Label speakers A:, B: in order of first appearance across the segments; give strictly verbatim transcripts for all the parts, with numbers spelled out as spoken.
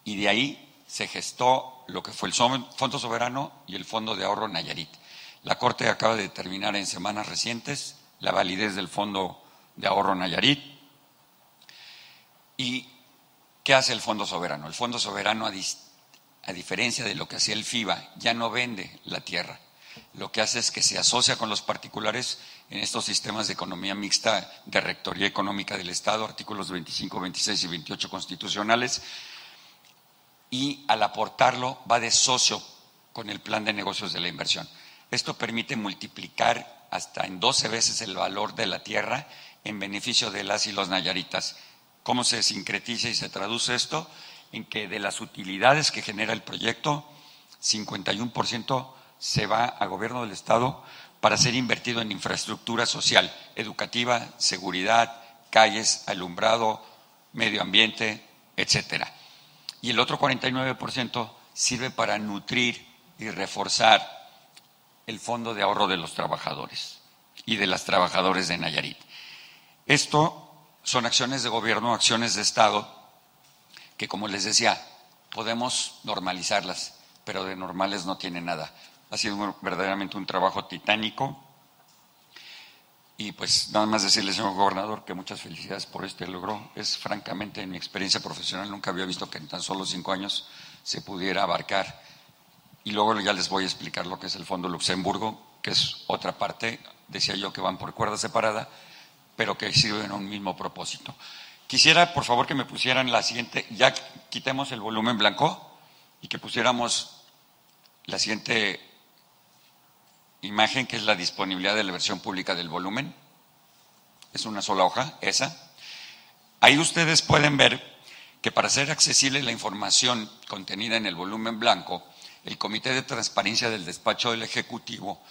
A: y de ahí se gestó lo que fue el Fondo Soberano y el Fondo de Ahorro Nayarit. La Corte acaba de determinar en semanas recientes la validez del Fondo de Ahorro Nayarit. ¿Y qué hace el Fondo Soberano? El Fondo Soberano, a, a diferencia de lo que hacía el FIBA, ya no vende la tierra. Lo que hace es que se asocia con los particulares en estos sistemas de economía mixta de Rectoría Económica del Estado, artículos veinticinco, veintiséis y veintiocho constitucionales, y al aportarlo va de socio con el plan de negocios de la inversión. Esto permite multiplicar hasta en doce veces el valor de la tierra en beneficio de las y los nayaritas. ¿Cómo se sincretiza y se traduce esto? En que de las utilidades que genera el proyecto, cincuenta y uno por ciento se va a gobierno del Estado para ser invertido en infraestructura social, educativa, seguridad, calles, alumbrado, medio ambiente, etcétera. Y el otro cuarenta y nueve por ciento sirve para nutrir y reforzar el Fondo de Ahorro de los Trabajadores y de las trabajadoras de Nayarit. Esto son acciones de gobierno, acciones de Estado, que como les decía, podemos normalizarlas, pero de normales no tiene nada. Ha sido verdaderamente un trabajo titánico y pues nada más decirle, señor gobernador, que muchas felicidades por este logro. Es francamente, en mi experiencia profesional, nunca había visto que en tan solo cinco años se pudiera abarcar. Y luego ya les voy a explicar lo que es el Fondo Luxemburgo, que es otra parte, decía yo que van por cuerda separada, pero que sirven a un mismo propósito. Quisiera, por favor, que me pusieran la siguiente, ya quitemos el volumen blanco y que pusiéramos la siguiente imagen, que es la disponibilidad de la versión pública del volumen. Es una sola hoja, esa. Ahí ustedes pueden ver que para hacer accesible la información contenida en el volumen blanco, el Comité de Transparencia del Despacho del Ejecutivo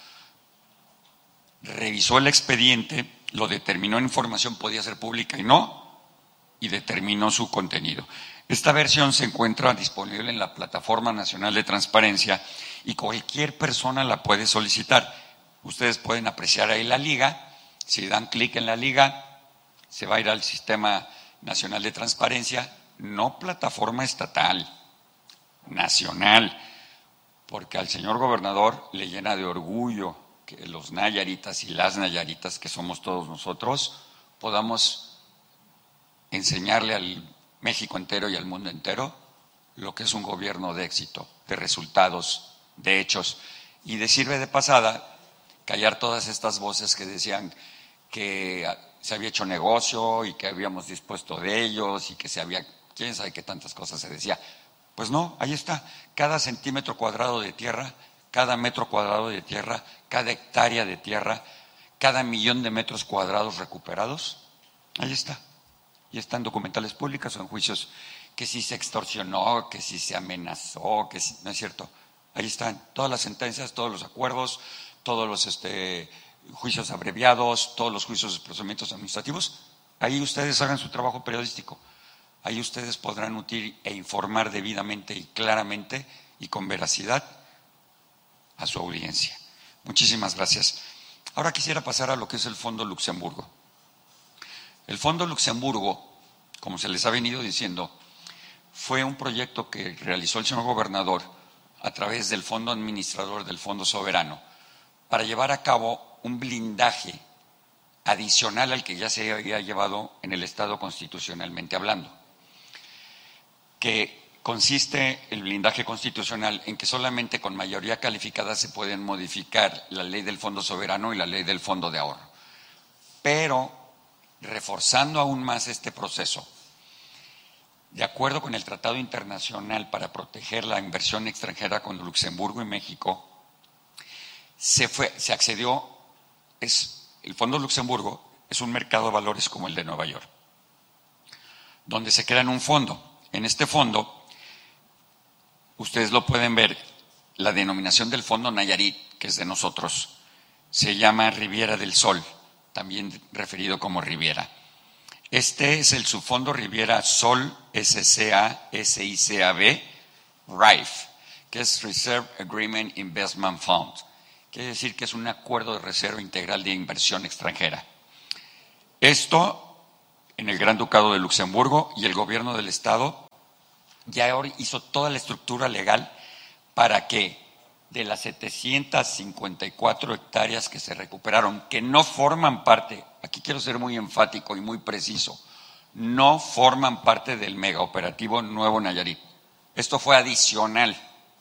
A: revisó el expediente, lo determinó en información, podía ser pública y no, y determinó su contenido. Esta versión se encuentra disponible en la Plataforma Nacional de Transparencia y cualquier persona la puede solicitar. Ustedes pueden apreciar ahí la liga. Si dan clic en la liga, se va a ir al Sistema Nacional de Transparencia, no plataforma estatal, nacional, porque al señor gobernador le llena de orgullo que los nayaritas y las nayaritas, que somos todos nosotros, podamos enseñarle al México entero y al mundo entero lo que es un gobierno de éxito, de resultados, de hechos. Y de sirve de pasada callar todas estas voces que decían que se había hecho negocio y que habíamos dispuesto de ellos y que se había, quién sabe qué tantas cosas se decía. Pues no, ahí está, cada centímetro cuadrado de tierra, cada metro cuadrado de tierra, cada hectárea de tierra, cada millón de metros cuadrados recuperados, ahí está. Y están documentales públicas o en juicios, que si se extorsionó, que si se amenazó, que si, no es cierto. Ahí están todas las sentencias, todos los acuerdos, todos los este, juicios abreviados, todos los juicios de procedimientos administrativos. Ahí ustedes hagan su trabajo periodístico. Ahí ustedes podrán nutrir e informar debidamente y claramente y con veracidad a su audiencia. Muchísimas gracias. Ahora quisiera pasar a lo que es el Fondo Luxemburgo. El Fondo Luxemburgo, como se les ha venido diciendo, fue un proyecto que realizó el señor gobernador a través del Fondo Administrador del Fondo Soberano para llevar a cabo un blindaje adicional al que ya se había llevado en el Estado constitucionalmente hablando, que consiste el blindaje constitucional en que solamente con mayoría calificada se pueden modificar la ley del Fondo Soberano y la ley del Fondo de Ahorro. Pero, reforzando aún más este proceso, de acuerdo con el Tratado Internacional para proteger la inversión extranjera con Luxemburgo y México, se, fue, se accedió, es, el Fondo Luxemburgo es un mercado de valores como el de Nueva York, donde se crea un fondo. En este fondo, ustedes lo pueden ver, la denominación del Fondo Nayarit, que es de nosotros, se llama Riviera del Sol, también referido como Riviera. Este es el subfondo Riviera Sol S C A S I C A B, R I F, que es Reserve Agreement Investment Fund. Quiere decir que es un acuerdo de reserva integral de inversión extranjera. Esto en el Gran Ducado de Luxemburgo, y el gobierno del Estado ya hizo toda la estructura legal para que de las setecientas cincuenta y cuatro hectáreas que se recuperaron, que no forman parte, aquí quiero ser muy enfático y muy preciso, no forman parte del megaoperativo Nuevo Nayarit. Esto fue adicional.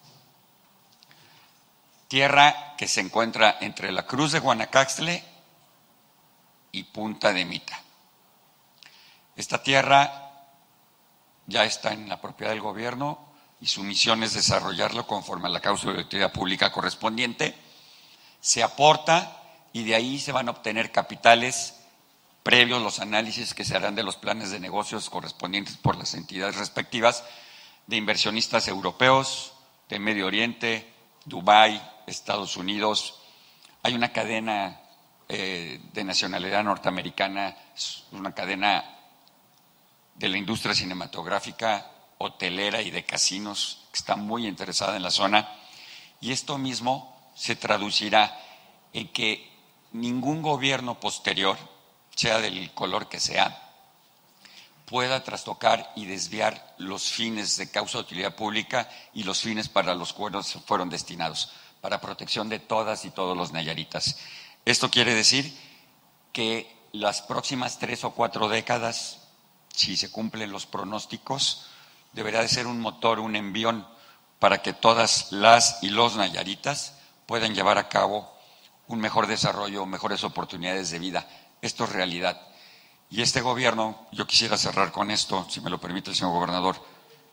A: Tierra que se encuentra entre la Cruz de Guanacaxtle y Punta de Mita. Esta tierra ya está en la propiedad del gobierno y su misión es desarrollarlo conforme a la cláusula de utilidad pública correspondiente. Se aporta y de ahí se van a obtener capitales previos los análisis que se harán de los planes de negocios correspondientes por las entidades respectivas de inversionistas europeos, de Medio Oriente, Dubái, Estados Unidos. Hay una cadena eh, de nacionalidad norteamericana, una cadena de la industria cinematográfica, hotelera y de casinos que está muy interesada en la zona, y esto mismo se traducirá en que ningún gobierno posterior, sea del color que sea, pueda trastocar y desviar los fines de causa de utilidad pública y los fines para los cuales fueron destinados, para protección de todas y todos los nayaritas. Esto quiere decir que las próximas tres o cuatro décadas, si se cumplen los pronósticos, deberá de ser un motor, un envión, para que todas las y los nayaritas puedan llevar a cabo un mejor desarrollo, mejores oportunidades de vida. Esto es realidad. Y este gobierno, yo quisiera cerrar con esto, si me lo permite el señor gobernador.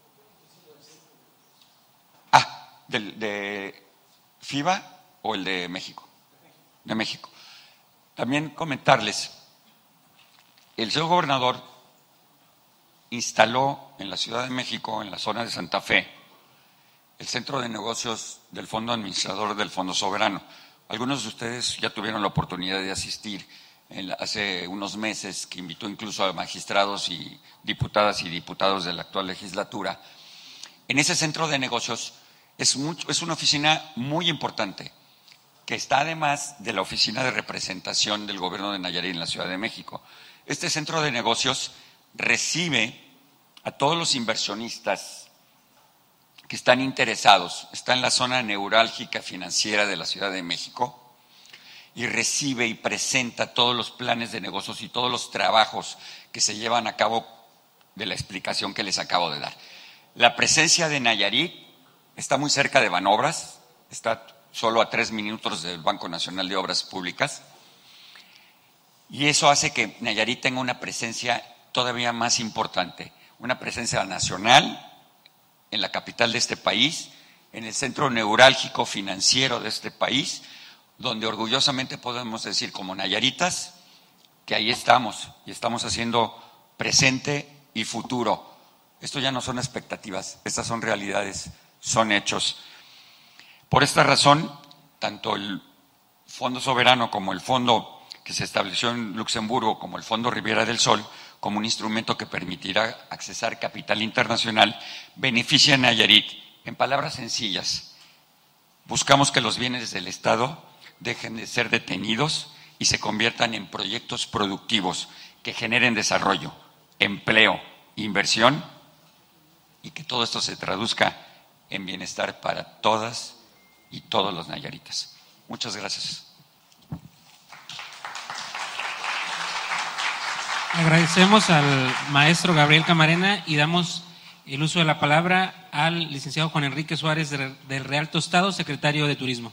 A: Ah, ¿del, de FIBA o el de México? De México. También comentarles, el señor gobernador instaló en la Ciudad de México, en la zona de Santa Fe, el centro de negocios del Fondo Administrador del Fondo Soberano. Algunos de ustedes ya tuvieron la oportunidad de asistir en la, hace unos meses, que invitó incluso a magistrados y diputadas y diputados de la actual legislatura. En ese centro de negocios es, mucho, es una oficina muy importante, que está además de la oficina de representación del gobierno de Nayarit en la Ciudad de México. Este centro de negocios recibe a todos los inversionistas que están interesados, está en la zona neurálgica financiera de la Ciudad de México, y recibe y presenta todos los planes de negocios y todos los trabajos que se llevan a cabo de la explicación que les acabo de dar. La presencia de Nayarit está muy cerca de Banobras, está solo a tres minutos del Banco Nacional de Obras Públicas, y eso hace que Nayarit tenga una presencia todavía más importante, una presencia nacional en la capital de este país, en el centro neurálgico financiero de este país, donde orgullosamente podemos decir como nayaritas que ahí estamos y estamos haciendo presente y futuro. Esto ya no son expectativas, estas son realidades, son hechos. Por esta razón, tanto el Fondo Soberano como el fondo que se estableció en Luxemburgo, como el Fondo Riviera del Sol, como un instrumento que permitirá accesar capital internacional, beneficia a Nayarit. En palabras sencillas, buscamos que los bienes del Estado dejen de ser detenidos y se conviertan en proyectos productivos que generen desarrollo, empleo, inversión, y que todo esto se traduzca en bienestar para todas y todos los nayaritas. Muchas gracias.
B: Agradecemos al maestro Gabriel Camarena y damos el uso de la palabra al licenciado Juan Enrique Suárez del Real Tostado, secretario de Turismo.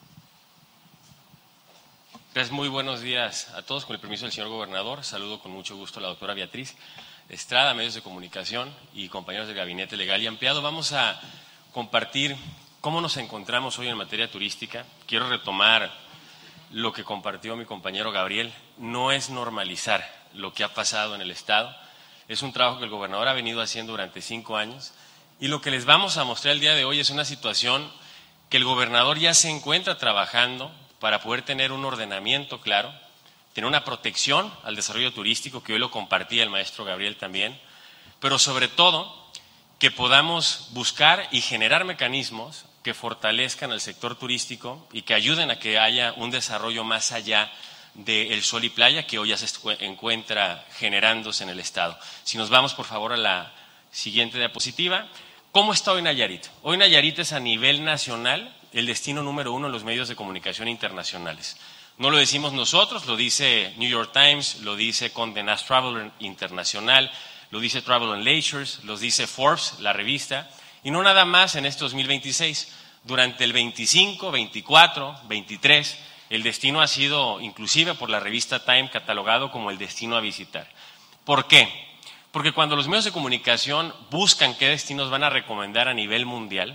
C: Gracias, muy buenos días a todos. Con el permiso del señor gobernador, saludo con mucho gusto a la doctora Beatriz Estrada, medios de comunicación y compañeros del Gabinete Legal y Ampliado. Vamos a compartir cómo nos encontramos hoy en materia turística. Quiero retomar lo que compartió mi compañero Gabriel. No es normalizar lo que ha pasado en el Estado. Es un trabajo que el gobernador ha venido haciendo durante cinco años y lo que les vamos a mostrar el día de hoy es una situación que el gobernador ya se encuentra trabajando para poder tener un ordenamiento claro, tener una protección al desarrollo turístico, que hoy lo compartía el maestro Gabriel también, pero sobre todo que podamos buscar y generar mecanismos que fortalezcan al sector turístico y que ayuden a que haya un desarrollo más allá del sol y playa que hoy ya se encuentra generándose en el Estado. Si nos vamos por favor a la Siguiente diapositiva. ¿Cómo está hoy Nayarit? Hoy Nayarit es a nivel nacional el destino número uno en los medios de comunicación internacionales. No lo decimos nosotros, lo dice New York Times, lo dice Condé Nast Traveler Internacional, lo dice Travel and Leisures, lo dice Forbes, la revista, y no nada más en este dos mil veintiséis. Durante el veinticinco, veinticuatro, veintitrés, el destino ha sido, inclusive por la revista Time, catalogado como el destino a visitar. ¿Por qué? Porque cuando los medios de comunicación buscan qué destinos van a recomendar a nivel mundial,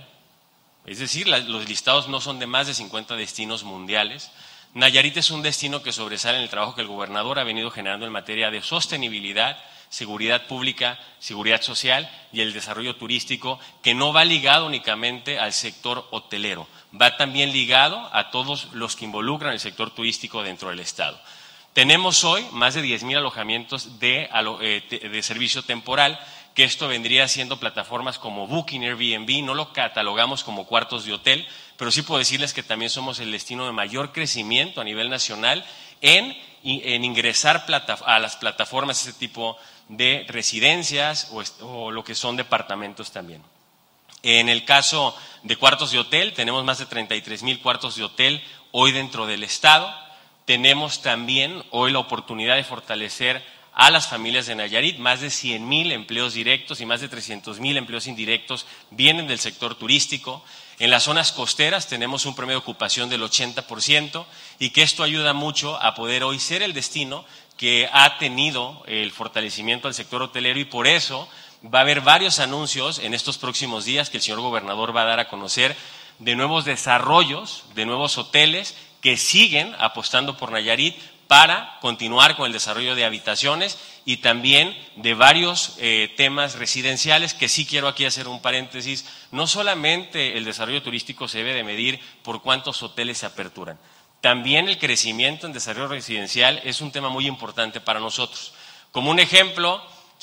C: es decir, los listados no son de más de cincuenta destinos mundiales, Nayarit es un destino que sobresale en el trabajo que el gobernador ha venido generando en materia de sostenibilidad, seguridad pública, seguridad social y el desarrollo turístico, que no va ligado únicamente al sector hotelero, va también ligado a todos los que involucran el sector turístico dentro del Estado. Tenemos hoy más de diez mil alojamientos de, de servicio temporal, que esto vendría siendo plataformas como Booking, Airbnb, no lo catalogamos como cuartos de hotel, pero sí puedo decirles que también somos el destino de mayor crecimiento a nivel nacional en, en ingresar a las plataformas ese tipo de residencias o, o lo que son departamentos también. En el caso de cuartos de hotel, tenemos más de treinta y tres mil cuartos de hotel hoy dentro del Estado. Tenemos también hoy la oportunidad de fortalecer a las familias de Nayarit. Más de cien mil empleos directos y más de trescientos mil empleos indirectos vienen del sector turístico. En las zonas costeras tenemos un promedio de ocupación del ochenta por ciento y que esto ayuda mucho a poder hoy ser el destino que ha tenido el fortalecimiento del sector hotelero, y por eso va a haber varios anuncios en estos próximos días que el señor gobernador va a dar a conocer de nuevos desarrollos, de nuevos hoteles que siguen apostando por Nayarit para continuar con el desarrollo de habitaciones y también de varios eh, temas residenciales, que sí quiero aquí hacer un paréntesis. No solamente el desarrollo turístico se debe de medir por cuántos hoteles se aperturan, también el crecimiento en desarrollo residencial es un tema muy importante para nosotros. Como un ejemplo,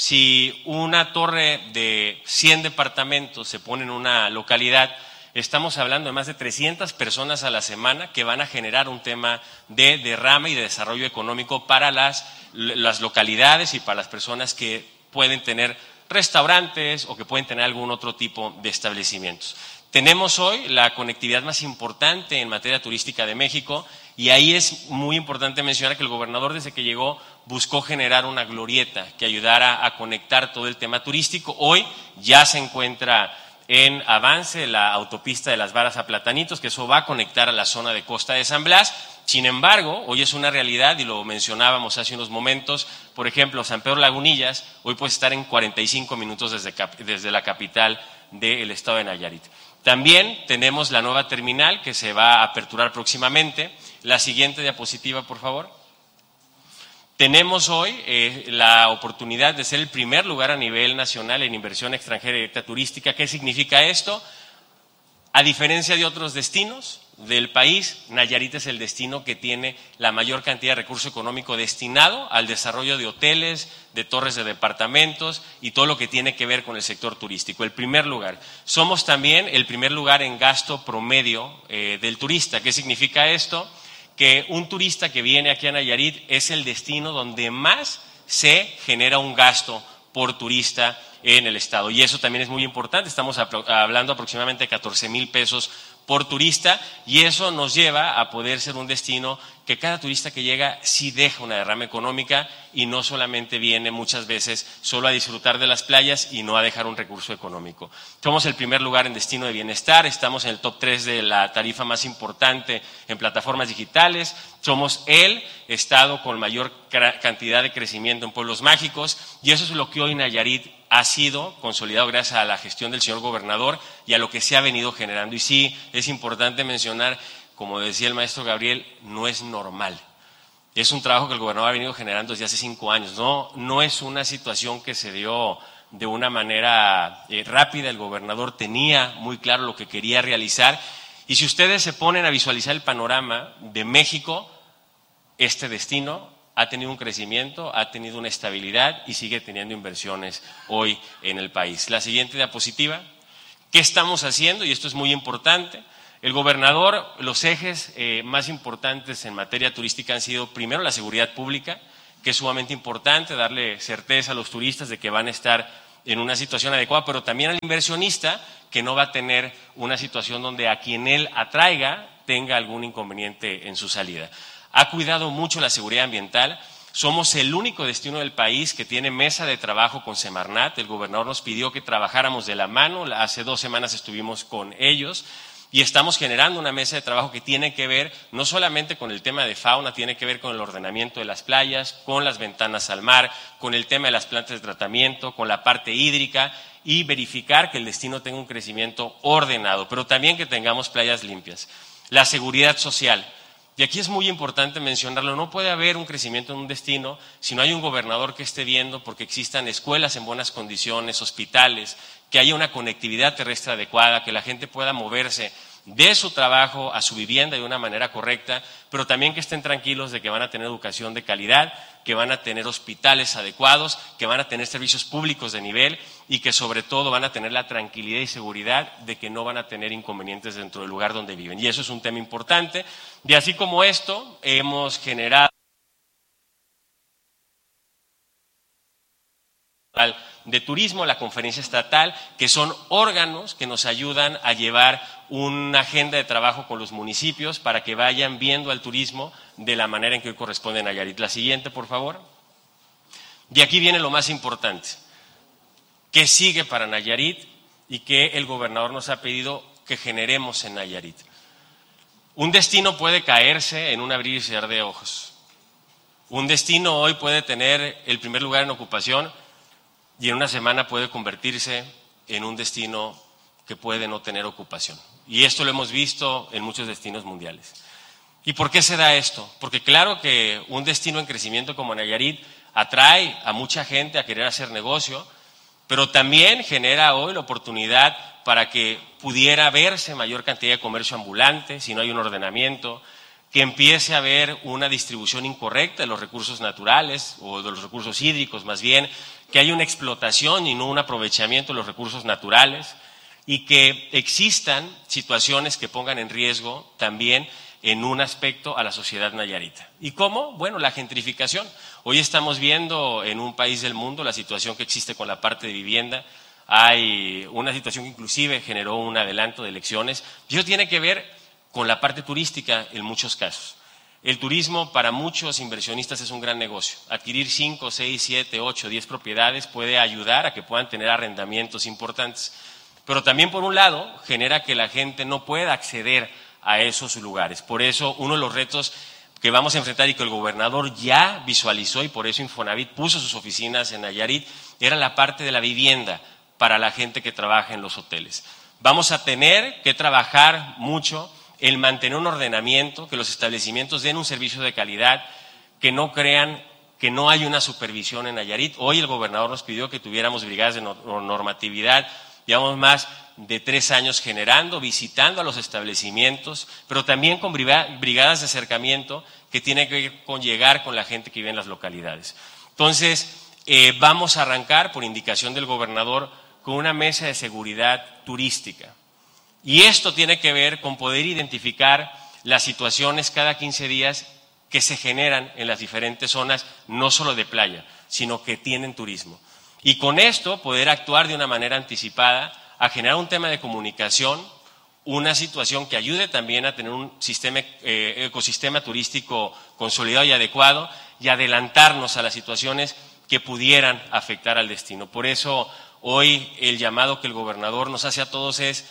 C: si una torre de cien departamentos se pone en una localidad, estamos hablando de más de trescientas personas a la semana que van a generar un tema de derrama y de desarrollo económico para las, las localidades y para las personas que pueden tener restaurantes o que pueden tener algún otro tipo de establecimientos. Tenemos hoy la conectividad más importante en materia turística de México, y ahí es muy importante mencionar que el gobernador, desde que llegó, buscó generar una glorieta que ayudara a conectar todo el tema turístico. Hoy ya se encuentra en avance la autopista de Las Varas a Platanitos, que eso va a conectar a la zona de Costa de San Blas. Sin embargo, hoy es una realidad y lo mencionábamos hace unos momentos. Por ejemplo, San Pedro Lagunillas hoy puede estar en cuarenta y cinco minutos desde, desde la capital del estado de Nayarit. También tenemos la nueva terminal que se va a aperturar próximamente. La siguiente diapositiva, por favor. Tenemos hoy eh, la oportunidad de ser el primer lugar a nivel nacional en inversión extranjera directa turística. ¿Qué significa esto? A diferencia de otros destinos del país, Nayarit es el destino que tiene la mayor cantidad de recurso económico destinado al desarrollo de hoteles, de torres de departamentos y todo lo que tiene que ver con el sector turístico. El primer lugar. Somos también el primer lugar en gasto promedio eh, del turista. ¿Qué significa esto? Que un turista que viene aquí a Nayarit es el destino donde más se genera un gasto por turista en el estado. Y eso también es muy importante. Estamos hablando aproximadamente de catorce mil pesos por turista, y eso nos lleva a poder ser un destino que cada turista que llega sí deja una derrama económica y no solamente viene muchas veces solo a disfrutar de las playas y no a dejar un recurso económico. Somos el primer lugar en destino de bienestar, estamos en el top tres de la tarifa más importante en plataformas digitales, somos el estado con mayor cantidad de crecimiento en pueblos mágicos, y eso es lo que hoy Nayarit ha sido consolidado gracias a la gestión del señor gobernador y a lo que se ha venido generando. Y sí, es importante mencionar, como decía el maestro Gabriel, no es normal. Es un trabajo que el gobernador ha venido generando desde hace cinco años. No, no es una situación que se dio de una manera eh, rápida. El gobernador tenía muy claro lo que quería realizar. Y si ustedes se ponen a visualizar el panorama de México, este destino ha tenido un crecimiento, ha tenido una estabilidad y sigue teniendo inversiones hoy en el país. La siguiente diapositiva. ¿Qué estamos haciendo? Y esto es muy importante. El gobernador, los ejes eh, más importantes en materia turística han sido, primero, la seguridad pública, que es sumamente importante, darle certeza a los turistas de que van a estar en una situación adecuada, pero también al inversionista que no va a tener una situación donde a quien él atraiga tenga algún inconveniente en su salida. Ha cuidado mucho la seguridad ambiental. Somos el único destino del país que tiene mesa de trabajo con Semarnat. El gobernador nos pidió que trabajáramos de la mano. Hace dos semanas estuvimos con ellos y estamos generando una mesa de trabajo que tiene que ver no solamente con el tema de fauna, tiene que ver con el ordenamiento de las playas, con las ventanas al mar, con el tema de las plantas de tratamiento, con la parte hídrica y verificar que el destino tenga un crecimiento ordenado, pero también que tengamos playas limpias. La seguridad social. Y aquí es muy importante mencionarlo, no puede haber un crecimiento en un destino si no hay un gobernador que esté viendo porque existan escuelas en buenas condiciones, hospitales, que haya una conectividad terrestre adecuada, que la gente pueda moverse de su trabajo a su vivienda de una manera correcta, pero también que estén tranquilos de que van a tener educación de calidad, que van a tener hospitales adecuados, que van a tener servicios públicos de nivel y que sobre todo van a tener la tranquilidad y seguridad de que no van a tener inconvenientes dentro del lugar donde viven. Y eso es un tema importante. Y así como esto, hemos generado de turismo, la conferencia estatal, que son órganos que nos ayudan a llevar una agenda de trabajo con los municipios para que vayan viendo al turismo de la manera en que hoy corresponde a Nayarit. La siguiente, por favor. Y aquí viene lo más importante. ¿Qué sigue para Nayarit y qué el gobernador nos ha pedido que generemos en Nayarit? Un destino puede caerse en un abrir y cerrar de ojos. Un destino hoy puede tener el primer lugar en ocupación y en una semana puede convertirse en un destino que puede no tener ocupación. Y esto lo hemos visto en muchos destinos mundiales. ¿Y por qué se da esto? Porque claro que un destino en crecimiento como Nayarit atrae a mucha gente a querer hacer negocio, pero también genera hoy la oportunidad para que pudiera verse mayor cantidad de comercio ambulante, si no hay un ordenamiento, que empiece a haber una distribución incorrecta de los recursos naturales o de los recursos hídricos más bien, que haya una explotación y no un aprovechamiento de los recursos naturales y que existan situaciones que pongan en riesgo también en un aspecto a la sociedad nayarita. ¿Y cómo? Bueno, la gentrificación. Hoy estamos viendo en un país del mundo la situación que existe con la parte de vivienda. Hay una situación que inclusive generó un adelanto de elecciones. Y eso tiene que ver con la parte turística en muchos casos. El turismo para muchos inversionistas es un gran negocio. Adquirir cinco, seis, siete, ocho, diez propiedades puede ayudar a que puedan tener arrendamientos importantes. Pero también, por un lado, genera que la gente no pueda acceder a esos lugares. Por eso, uno de los retos que vamos a enfrentar y que el gobernador ya visualizó y por eso Infonavit puso sus oficinas en Nayarit, era la parte de la vivienda para la gente que trabaja en los hoteles. Vamos a tener que trabajar mucho el mantener un ordenamiento, que los establecimientos den un servicio de calidad, que no crean que no hay una supervisión en Nayarit. Hoy el gobernador nos pidió que tuviéramos brigadas de normatividad, llevamos más de tres años generando, visitando a los establecimientos, pero también con brigadas de acercamiento que tienen que ver con llegar con la gente que vive en las localidades. Entonces, eh, vamos a arrancar, por indicación del gobernador, con una mesa de seguridad turística. Y esto tiene que ver con poder identificar las situaciones cada quince días que se generan en las diferentes zonas, no solo de playa, sino que tienen turismo. Y con esto poder actuar de una manera anticipada a generar un tema de comunicación, una situación que ayude también a tener un sistema, eh, ecosistema turístico consolidado y adecuado y adelantarnos a las situaciones que pudieran afectar al destino. Por eso hoy el llamado que el gobernador nos hace a todos es: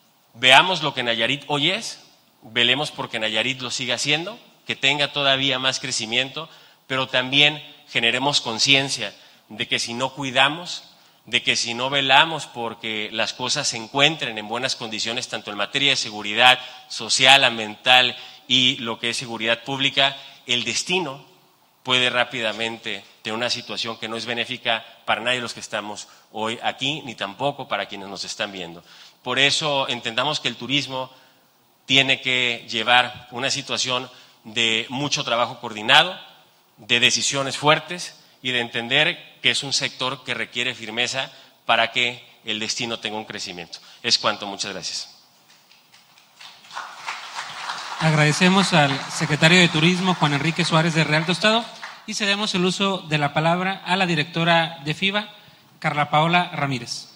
C: veamos lo que Nayarit hoy es, velemos porque Nayarit lo siga haciendo, que tenga todavía más crecimiento, pero también generemos conciencia de que si no cuidamos, de que si no velamos porque las cosas se encuentren en buenas condiciones, tanto en materia de seguridad social, ambiental y lo que es seguridad pública, el destino puede rápidamente tener una situación que no es benéfica para nadie de los que estamos hoy aquí, ni tampoco para quienes nos están viendo. Por eso entendamos que el turismo tiene que llevar una situación de mucho trabajo coordinado, de decisiones fuertes y de entender que es un sector que requiere firmeza para que el destino tenga un crecimiento. Es cuanto, muchas gracias.
B: Agradecemos al secretario de Turismo, Juan Enrique Suárez de Real Tostado, y cedemos el uso de la palabra a la directora de FIBA, Carla Paola Ramírez.